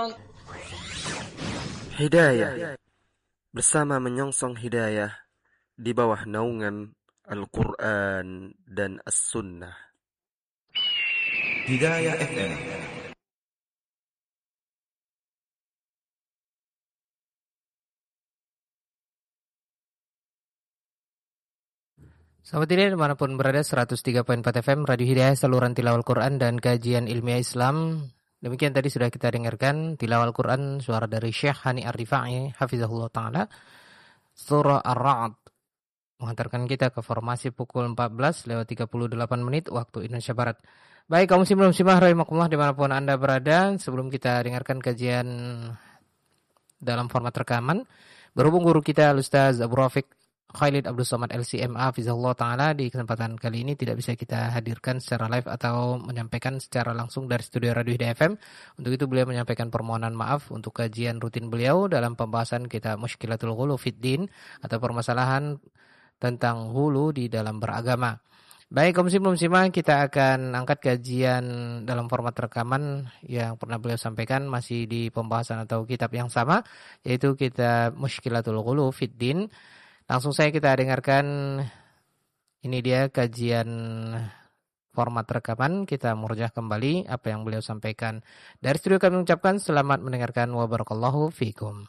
Hidayah bersama menyongsong hidayah di bawah naungan Al-Quran dan As-Sunnah. Hidayah FM. Sahabat Hidayah dimanapun berada, 103.4 FM Radio Hidayah, saluran tilawah Al-Quran dan kajian ilmiah Islam. Demikian tadi sudah kita dengarkan tilawah Al-Quran, suara dari Syekh Hani Ar-Rifai Hafizahullah Ta'ala, Surah Ar-Ra'd, menghantarkan kita ke formasi pukul 14:38 waktu Indonesia Barat. Baik, kaum muslim muslimah rahimakumullah dimanapun Anda berada, sebelum kita dengarkan kajian dalam format rekaman, berhubung guru kita Ustaz Abu Rafiq Khalid Abdul Somad LCMA Hafizahullah Ta'ala di kesempatan kali ini tidak bisa kita hadirkan secara live atau menyampaikan secara langsung dari studio Radio Hidayah FM. Untuk itu beliau menyampaikan permohonan maaf untuk kajian rutin beliau dalam pembahasan kita Mushkilatul Ghulu Fiddin atau permasalahan tentang hulu di dalam beragama. Baik, kaum muslimah, kita akan angkat kajian dalam format rekaman yang pernah beliau sampaikan masih di pembahasan atau kitab yang sama, yaitu kitab Mushkilatul Ghulu Fiddin. Langsung saya kita dengarkan, ini dia kajian format rekaman, kita murjah kembali apa yang beliau sampaikan. Dari studio kami mengucapkan selamat mendengarkan wa barakallahu fikum.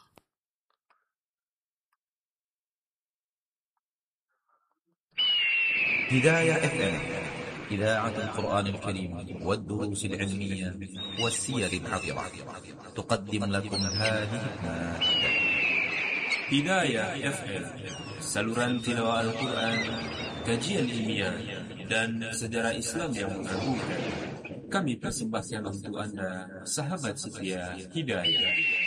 Hidayah FM, إذاعة القرآن الكريم والدروس العلمية والسير الحاضرة تقدم لكم هذه المادة. Hidayah FM, saluran tilawah Al-Quran, kajian ilmiah, dan sejarah Islam yang mengagumkan. Kami persembahkan untuk Anda, sahabat setia Hidayah.